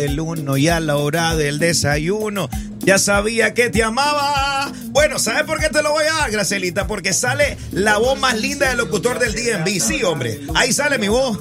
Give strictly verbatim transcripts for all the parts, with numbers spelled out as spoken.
El uno y a la hora del desayuno. Ya sabía que te amaba. Bueno, ¿sabes por qué te lo voy a dar, Gracielita? Porque sale la voz más linda del locutor del D M V. Sí, hombre. Ahí sale mi voz.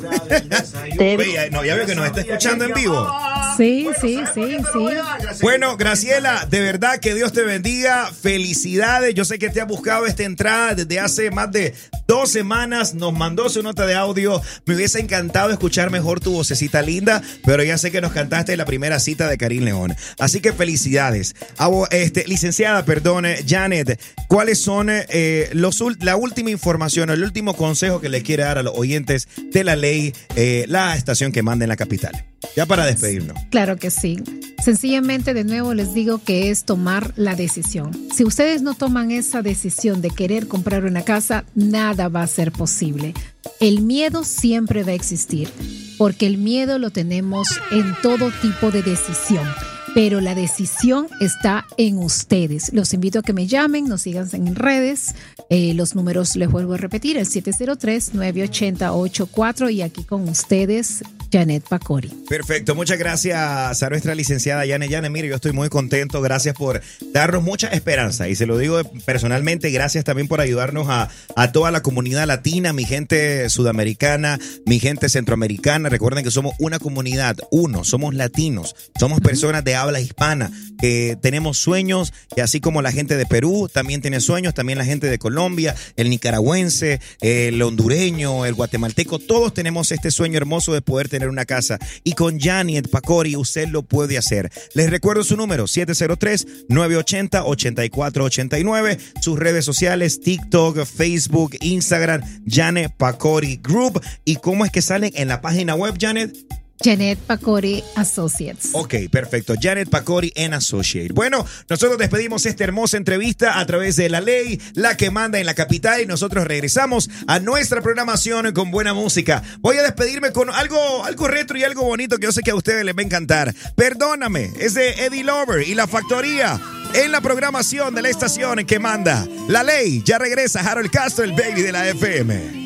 Oye, no, ya veo que nos está escuchando en vivo. Sí, sí, sí, sí. Bueno, Graciela, de verdad que Dios te bendiga. Felicidades. Yo sé que te ha buscado esta entrada desde hace más de dos semanas. Nos mandó su nota de audio. Me hubiese encantado escuchar mejor tu vocecita linda, pero ya sé que nos cantaste la primera cita de Karim León. Así que felicidades. Este, licenciada, perdón, Janet, ¿cuáles son eh, los, la última información, el último consejo que le quiere dar a los oyentes de la ley, eh, la estación que manda en la capital? Ya para despedirnos. Claro que sí. Sencillamente, de nuevo, les digo que es tomar la decisión. Si ustedes no toman esa decisión de querer comprar una casa, nada va a ser posible. El miedo siempre va a existir, porque el miedo lo tenemos en todo tipo de decisión. Pero la decisión está en ustedes. Los invito a que me llamen, nos sigan en redes. Eh, los números les vuelvo a repetir, el siete cero tres, nueve ocho cero, ocho cuatro y aquí con ustedes, Janet Pacori. Perfecto, muchas gracias a nuestra licenciada Janet. Janet, mire, yo estoy muy contento, gracias por darnos mucha esperanza y se lo digo personalmente, gracias también por ayudarnos a, a toda la comunidad latina, mi gente sudamericana, mi gente centroamericana. Recuerden que somos una comunidad, uno, somos latinos, somos personas de habla hispana, que tenemos sueños y así como la gente de Perú también tiene sueños, también la gente de Colombia, el nicaragüense, el hondureño, el guatemalteco, todos tenemos este sueño hermoso de poder tener una casa y con Janet Pacori usted lo puede hacer. Les recuerdo su número siete cero tres, nueve ocho cero, ocho cuatro ocho nueve, sus redes sociales TikTok, Facebook, Instagram, Janet Pacori Group. ¿Y cómo es que salen en la página web, Janet? Janet Pacori Associates. Ok, perfecto. Janet Pacori and Associates. Bueno, nosotros despedimos esta hermosa entrevista a través de la ley, la que manda en la capital, y nosotros regresamos a nuestra programación con buena música. Voy a despedirme con algo, algo retro y algo bonito que yo sé que a ustedes les va a encantar. Perdóname, es de Eddie Lover y La Factoría en la programación de la estación que manda la ley. Ya regresa Harold Castro, el baby de la F M.